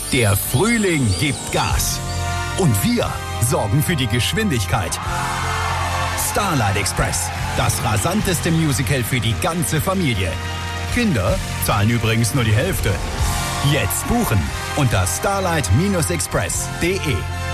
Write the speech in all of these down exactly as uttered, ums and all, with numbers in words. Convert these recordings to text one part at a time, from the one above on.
Der Frühling gibt Gas. Und wir sorgen für die Geschwindigkeit. Starlight Express, das rasanteste Musical für die ganze Familie. Kinder zahlen übrigens nur die Hälfte. Jetzt buchen unter starlight express punkt de.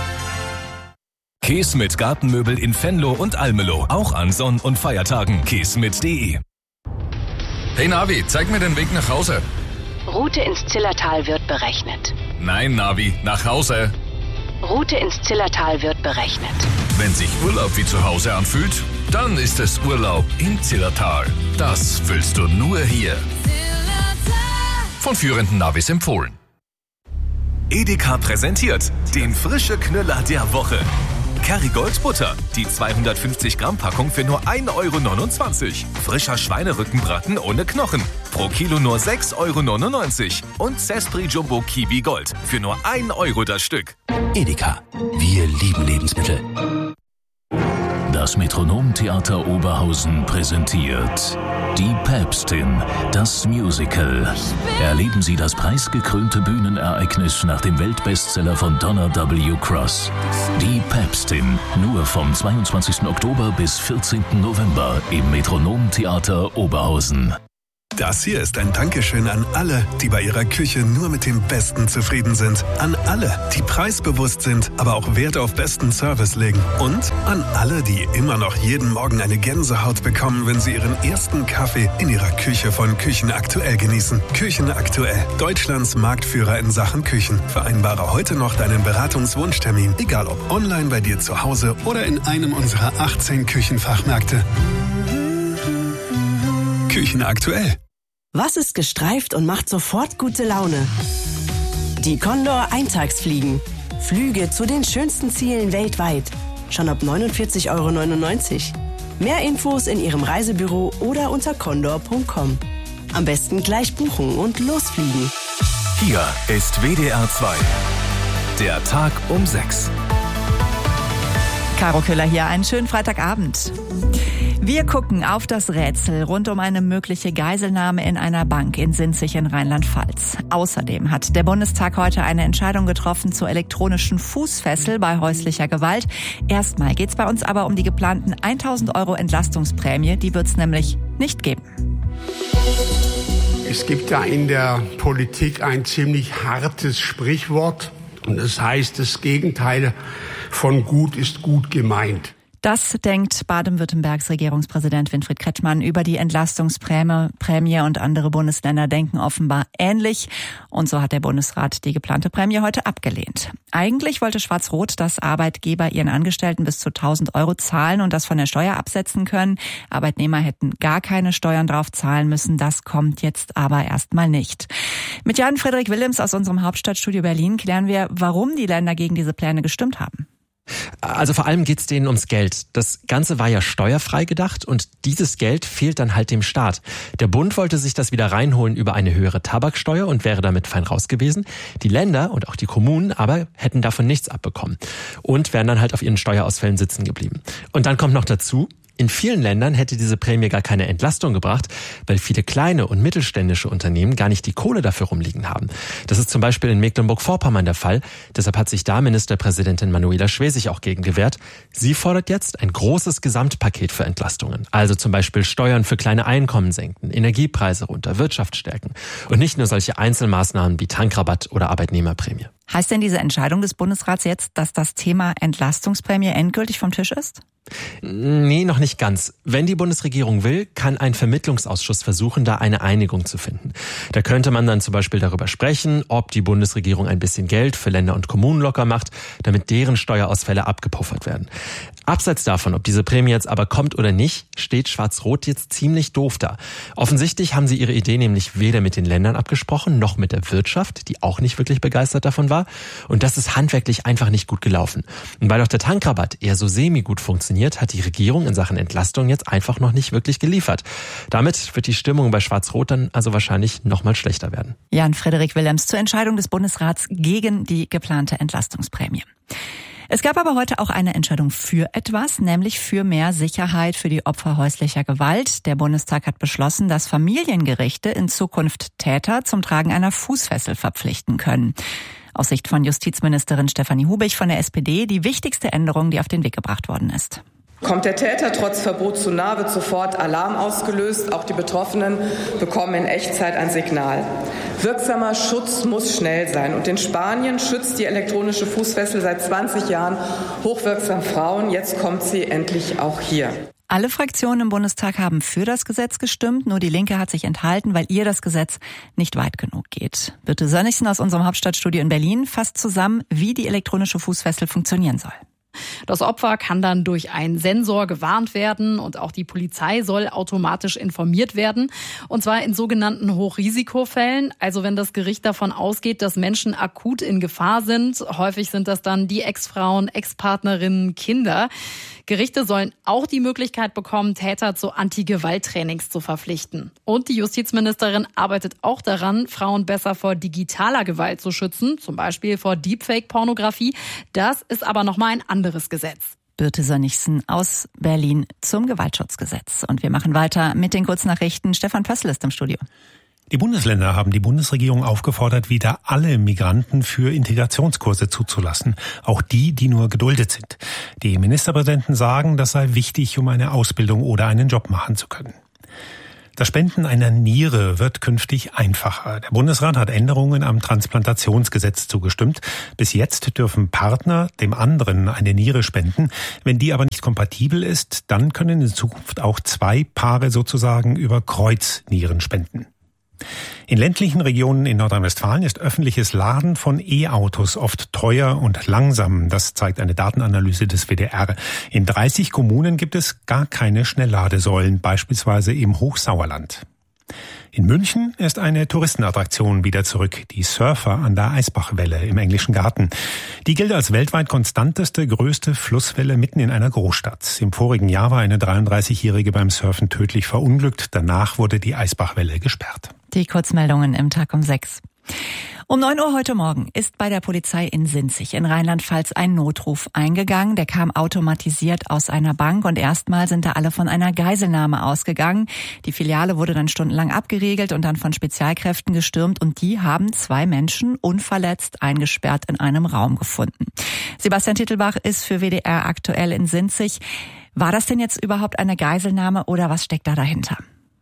Keesmit Gartenmöbel in Venlo und Almelo. Auch an Sonn- und Feiertagen. keesmit punkt de. Hey Navi, zeig mir den Weg nach Hause. Route ins Zillertal wird berechnet. Nein, Navi, nach Hause. Route ins Zillertal wird berechnet. Wenn sich Urlaub wie zu Hause anfühlt, dann ist es Urlaub im Zillertal. Das fühlst du nur hier. Von führenden Navis empfohlen. Edeka präsentiert den frische Knüller der Woche. Kerrygold Butter, die zweihundertfünfzig Gramm Packung für nur ein Euro neunundzwanzig. Frischer Schweinerückenbraten ohne Knochen, pro Kilo nur sechs Euro neunundneunzig. Und Zespri Jumbo Kiwi Gold für nur ein Euro das Stück. Edeka, wir lieben Lebensmittel. Das Metronomtheater Oberhausen präsentiert Die Päpstin, das Musical. Erleben Sie das preisgekrönte Bühnenereignis nach dem Weltbestseller von Donna W. Cross. Die Päpstin, nur vom zweiundzwanzigsten Oktober bis vierzehnten November im Metronomtheater Oberhausen. Das hier ist ein Dankeschön an alle, die bei ihrer Küche nur mit dem Besten zufrieden sind. An alle, die preisbewusst sind, aber auch Wert auf besten Service legen. Und an alle, die immer noch jeden Morgen eine Gänsehaut bekommen, wenn sie ihren ersten Kaffee in ihrer Küche von Küchenaktuell genießen. Küchenaktuell, Deutschlands Marktführer in Sachen Küchen. Vereinbare heute noch deinen Beratungswunschtermin, egal ob online bei dir zu Hause oder in einem unserer achtzehn Küchenfachmärkte. Küchenaktuell. Was ist gestreift und macht sofort gute Laune? Die Condor Eintagsfliegen. Flüge zu den schönsten Zielen weltweit. Schon ab neunundvierzig Euro neunundneunzig. Mehr Infos in Ihrem Reisebüro oder unter condor punkt com. Am besten gleich buchen und losfliegen. Hier ist W D R zwei. Der Tag um sechs. Caro Köhler hier, einen schönen Freitagabend. Wir gucken auf das Rätsel rund um eine mögliche Geiselnahme in einer Bank in Sinzig in Rheinland-Pfalz. Außerdem hat der Bundestag heute eine Entscheidung getroffen zur elektronischen Fußfessel bei häuslicher Gewalt. Erstmal geht's bei uns aber um die geplanten tausend Euro Entlastungsprämie. Die wird's nämlich nicht geben. Es gibt da in der Politik ein ziemlich hartes Sprichwort. Und das heißt, das Gegenteil von gut ist gut gemeint. Das denkt Baden-Württembergs Regierungspräsident Winfried Kretschmann über die Entlastungsprämie Prämie und andere Bundesländer denken offenbar ähnlich. Und so hat der Bundesrat die geplante Prämie heute abgelehnt. Eigentlich wollte Schwarz-Rot, dass Arbeitgeber ihren Angestellten bis zu tausend Euro zahlen und das von der Steuer absetzen können. Arbeitnehmer hätten gar keine Steuern drauf zahlen müssen. Das kommt jetzt aber erstmal nicht. Mit Jan-Frederik Willems aus unserem Hauptstadtstudio Berlin klären wir, warum die Länder gegen diese Pläne gestimmt haben. Also vor allem geht's denen ums Geld. Das Ganze war ja steuerfrei gedacht und dieses Geld fehlt dann halt dem Staat. Der Bund wollte sich das wieder reinholen über eine höhere Tabaksteuer und wäre damit fein raus gewesen. Die Länder und auch die Kommunen aber hätten davon nichts abbekommen und wären dann halt auf ihren Steuerausfällen sitzen geblieben. Und dann kommt noch dazu, in vielen Ländern hätte diese Prämie gar keine Entlastung gebracht, weil viele kleine und mittelständische Unternehmen gar nicht die Kohle dafür rumliegen haben. Das ist zum Beispiel in Mecklenburg-Vorpommern der Fall. Deshalb hat sich da Ministerpräsidentin Manuela Schwesig auch gegen gewehrt. Sie fordert jetzt ein großes Gesamtpaket für Entlastungen. Also zum Beispiel Steuern für kleine Einkommen senken, Energiepreise runter, Wirtschaft stärken. Und nicht nur solche Einzelmaßnahmen wie Tankrabatt oder Arbeitnehmerprämie. Heißt denn diese Entscheidung des Bundesrats jetzt, dass das Thema Entlastungsprämie endgültig vom Tisch ist? Nee, noch nicht ganz. Wenn die Bundesregierung will, kann ein Vermittlungsausschuss versuchen, da eine Einigung zu finden. Da könnte man dann zum Beispiel darüber sprechen, ob die Bundesregierung ein bisschen Geld für Länder und Kommunen locker macht, damit deren Steuerausfälle abgepuffert werden. Abseits davon, ob diese Prämie jetzt aber kommt oder nicht, steht Schwarz-Rot jetzt ziemlich doof da. Offensichtlich haben sie ihre Idee nämlich weder mit den Ländern abgesprochen, noch mit der Wirtschaft, die auch nicht wirklich begeistert davon war. Und das ist handwerklich einfach nicht gut gelaufen. Und weil auch der Tankrabatt eher so semi-gut funktioniert, hat die Regierung in Sachen Entlastung jetzt einfach noch nicht wirklich geliefert. Damit wird die Stimmung bei Schwarz-Rot dann also wahrscheinlich noch mal schlechter werden. Jan-Frederik Willems zur Entscheidung des Bundesrats gegen die geplante Entlastungsprämie. Es gab aber heute auch eine Entscheidung für etwas, nämlich für mehr Sicherheit für die Opfer häuslicher Gewalt. Der Bundestag hat beschlossen, dass Familiengerichte in Zukunft Täter zum Tragen einer Fußfessel verpflichten können. Aus Sicht von Justizministerin Stefanie Hubich von der S P D die wichtigste Änderung, die auf den Weg gebracht worden ist. Kommt der Täter trotz Verbot zu nah, wird sofort Alarm ausgelöst. Auch die Betroffenen bekommen in Echtzeit ein Signal. Wirksamer Schutz muss schnell sein. Und in Spanien schützt die elektronische Fußfessel seit zwanzig Jahren hochwirksam Frauen. Jetzt kommt sie endlich auch hier. Alle Fraktionen im Bundestag haben für das Gesetz gestimmt, nur die Linke hat sich enthalten, weil ihr das Gesetz nicht weit genug geht. Birte Sönnigsen aus unserem Hauptstadtstudio in Berlin fasst zusammen, wie die elektronische Fußfessel funktionieren soll. Das Opfer kann dann durch einen Sensor gewarnt werden und auch die Polizei soll automatisch informiert werden. Und zwar in sogenannten Hochrisikofällen. Also wenn das Gericht davon ausgeht, dass Menschen akut in Gefahr sind. Häufig sind das dann die Ex-Frauen, Ex-Partnerinnen, Kinder. Gerichte sollen auch die Möglichkeit bekommen, Täter zu Anti-Gewalt-Trainings zu verpflichten. Und die Justizministerin arbeitet auch daran, Frauen besser vor digitaler Gewalt zu schützen, zum Beispiel vor Deepfake-Pornografie. Das ist aber nochmal ein anderes Gesetz. Birte Sönnigsen aus Berlin zum Gewaltschutzgesetz. Und wir machen weiter mit den Kurznachrichten. Stefan Pössl ist im Studio. Die Bundesländer haben die Bundesregierung aufgefordert, wieder alle Migranten für Integrationskurse zuzulassen, auch die, die nur geduldet sind. Die Ministerpräsidenten sagen, das sei wichtig, um eine Ausbildung oder einen Job machen zu können. Das Spenden einer Niere wird künftig einfacher. Der Bundesrat hat Änderungen am Transplantationsgesetz zugestimmt. Bis jetzt dürfen Partner dem anderen eine Niere spenden. Wenn die aber nicht kompatibel ist, dann können in Zukunft auch zwei Paare sozusagen über Kreuz Nieren spenden. In ländlichen Regionen in Nordrhein-Westfalen ist öffentliches Laden von E-Autos oft teuer und langsam. Das zeigt eine Datenanalyse des W D R. In dreißig Kommunen gibt es gar keine Schnellladesäulen, beispielsweise im Hochsauerland. In München ist eine Touristenattraktion wieder zurück, die Surfer an der Eisbachwelle im Englischen Garten. Die gilt als weltweit konstanteste, größte Flusswelle mitten in einer Großstadt. Im vorigen Jahr war eine dreiunddreißigjährige beim Surfen tödlich verunglückt. Danach wurde die Eisbachwelle gesperrt. Die Kurzmeldungen im Tag um sechs. Um neun Uhr heute Morgen ist bei der Polizei in Sinzig in Rheinland-Pfalz ein Notruf eingegangen. Der kam automatisiert aus einer Bank und erstmal sind da alle von einer Geiselnahme ausgegangen. Die Filiale wurde dann stundenlang abgeriegelt und dann von Spezialkräften gestürmt und die haben zwei Menschen unverletzt eingesperrt in einem Raum gefunden. Sebastian Tittelbach ist für W D R aktuell in Sinzig. War das denn jetzt überhaupt eine Geiselnahme oder was steckt da dahinter?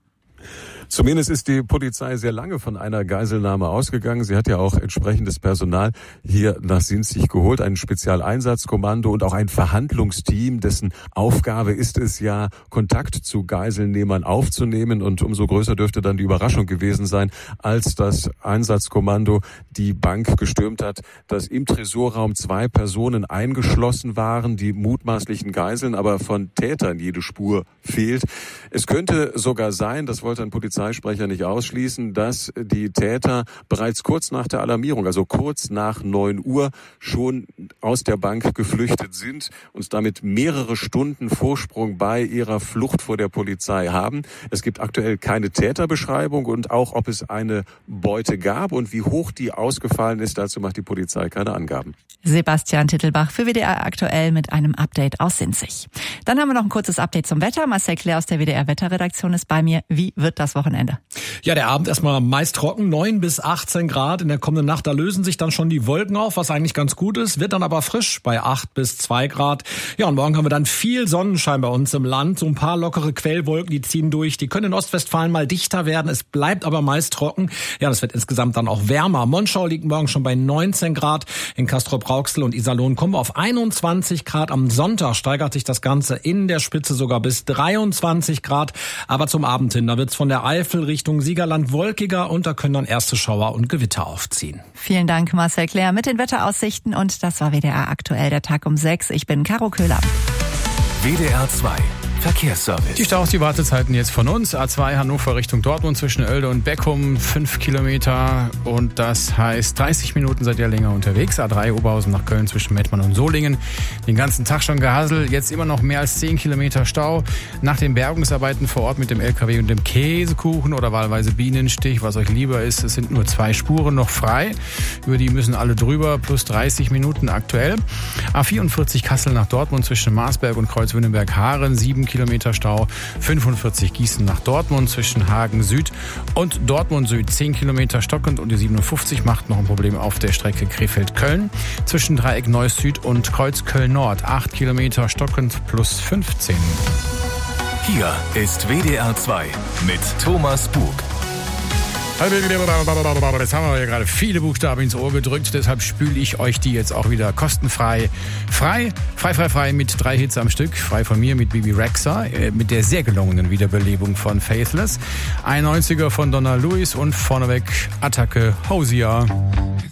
Zumindest ist die Polizei sehr lange von einer Geiselnahme ausgegangen. Sie hat ja auch entsprechendes Personal hier nach Sinzig geholt, ein Spezialeinsatzkommando und auch ein Verhandlungsteam, dessen Aufgabe ist es ja, Kontakt zu Geiselnehmern aufzunehmen. Und umso größer dürfte dann die Überraschung gewesen sein, als das Einsatzkommando die Bank gestürmt hat, dass im Tresorraum zwei Personen eingeschlossen waren, die mutmaßlichen Geiseln, aber von Tätern jede Spur fehlt. Es könnte sogar sein, das wollte ein Polizeisprecher nicht ausschließen, dass die Täter bereits kurz nach der Alarmierung, also kurz nach neun Uhr, schon aus der Bank geflüchtet sind und damit mehrere Stunden Vorsprung bei ihrer Flucht vor der Polizei haben. Es gibt aktuell keine Täterbeschreibung und auch, ob es eine Beute gab und wie hoch die ausgefallen ist, dazu macht die Polizei keine Angaben. Sebastian Tittelbach für W D R aktuell mit einem Update aus Sinzig. Dann haben wir noch ein kurzes Update zum Wetter. Marcel Claire aus der W D R Wetterredaktion ist bei mir. Wie wird das Wochenende? Ja, der Abend erstmal meist trocken, neun bis achtzehn Grad. In der kommenden Nacht, da lösen sich dann schon die Wolken auf, was eigentlich ganz gut ist. Wird dann aber frisch bei acht bis zwei Grad. Ja, und morgen haben wir dann viel Sonnenschein bei uns im Land. So ein paar lockere Quellwolken, die ziehen durch. Die können in Ostwestfalen mal dichter werden. Es bleibt aber meist trocken. Ja, das wird insgesamt dann auch wärmer. Monschau liegt morgen schon bei neunzehn Grad. In Castrop-Rauxel und Iserlohn kommen wir auf einundzwanzig Grad. Am Sonntag steigert sich das Ganze in der Spitze sogar bis dreiundzwanzig Grad. Aber zum Abend hin, da wird's von der Eifel Richtung Siegerland wolkiger und da können dann erste Schauer und Gewitter aufziehen. Vielen Dank, Marcel Claire, mit den Wetteraussichten und das war W D R aktuell, der Tag um sechs. Ich bin Caro Köhler. W D R zwei Verkehrsservice. Die Staus, die Wartezeiten jetzt von uns. A zwei Hannover Richtung Dortmund zwischen Oelde und Beckum, fünf Kilometer. Und das heißt, dreißig Minuten seid ihr länger unterwegs. A drei Oberhausen nach Köln zwischen Mettmann und Solingen. Den ganzen Tag schon gehasselt. Jetzt immer noch mehr als zehn Kilometer Stau. Nach den Bergungsarbeiten vor Ort mit dem L K W und dem Käsekuchen oder wahlweise Bienenstich, was euch lieber ist. Es sind nur zwei Spuren noch frei. Über die müssen alle drüber. Plus dreißig Minuten aktuell. A vierundvierzig Kassel nach Dortmund zwischen Marsberg und Kreuzwünnenberg-Haaren. sieben Kilometer Stau. fünfundvierzig Gießen nach Dortmund zwischen Hagen Süd und Dortmund Süd. zehn Kilometer stockend und die siebenundfünfzig macht noch ein Problem auf der Strecke Krefeld-Köln. Zwischen Dreieck Neuss Süd und Kreuz Köln-Nord. acht Kilometer stockend plus fünfzehn. Hier ist W D R zwei mit Thomas Bug. Jetzt haben wir ja gerade viele Buchstaben ins Ohr gedrückt, deshalb spüle ich euch die jetzt auch wieder kostenfrei. Frei, frei, frei, frei mit drei Hits am Stück. Frei von mir mit Bibi Rexha, äh, mit der sehr gelungenen Wiederbelebung von Faithless. Ein neunziger von Donna Lewis und vorneweg Attacke Hosier.